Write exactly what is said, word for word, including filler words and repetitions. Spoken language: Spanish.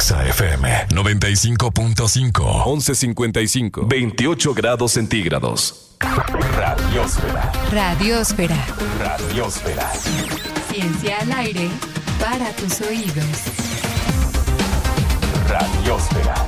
Exa F M noventa y cinco punto cinco. once cincuenta y cinco. veintiocho grados centígrados. Radiósfera. Radiósfera. Radiósfera. Ciencia al aire para tus oídos. Radiósfera.